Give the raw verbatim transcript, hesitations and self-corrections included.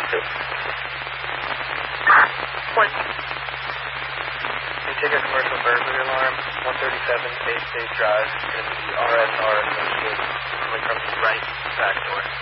two. Point. You take a commercial burglary alarm, one thirty-seven Bay State Drive, going to be R S R associated, coming from the right back door.